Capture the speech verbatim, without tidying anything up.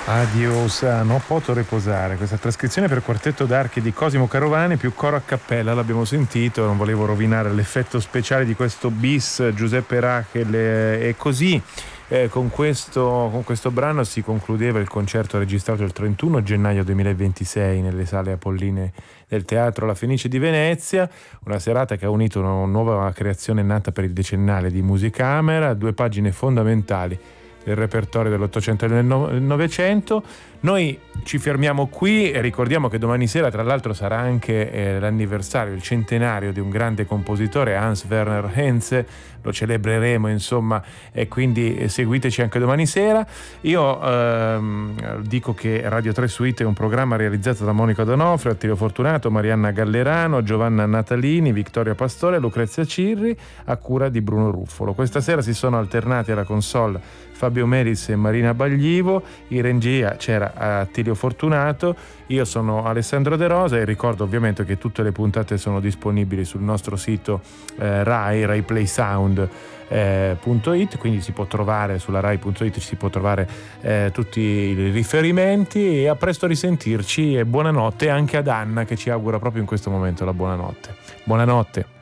Adios, non posso riposare. Questa trascrizione per quartetto d'archi di Cosimo Carovani più coro a cappella, l'abbiamo sentito, non volevo rovinare l'effetto speciale di questo bis Giuseppe Rachel e così. Eh, con, questo, con questo brano si concludeva il concerto registrato il trentuno gennaio duemilaventisei nelle sale apolline del Teatro La Fenice di Venezia, una serata che ha unito una nuova creazione nata per il decennale di Musicamera, due pagine fondamentali del repertorio dell'Ottocento e del Novecento. Noi ci fermiamo qui e ricordiamo che domani sera, tra l'altro, sarà anche eh, l'anniversario, il centenario di un grande compositore, Hans Werner Henze. Lo celebreremo, insomma, e quindi seguiteci anche domani sera. Io ehm, dico che Radio tre Suite è un programma realizzato da Monica Donofrio, Attilio Fortunato, Marianna Gallerano, Giovanna Natalini, Vittoria Pastore, Lucrezia Cirri, a cura di Bruno Ruffolo. Questa sera si sono alternati alla console Fabio Meris e Marina Baglivo, in regia c'era Attilio Fortunato, io sono Alessandro De Rosa e ricordo ovviamente che tutte le puntate sono disponibili sul nostro sito eh, Rai, rai play sound punto it, quindi si può trovare sulla rai punto it, ci si può trovare eh, tutti i riferimenti, e a presto risentirci e buonanotte anche ad Anna che ci augura proprio in questo momento la buonanotte. Buonanotte.